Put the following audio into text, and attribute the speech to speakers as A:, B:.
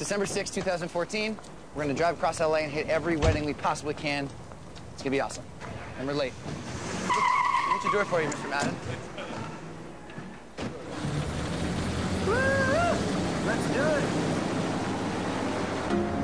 A: December 6, 2014. We're gonna drive across LA and hit every wedding we possibly can. It's gonna be awesome. And we're late. What's your door for you, Mr. Madden? Woo! Let's do it!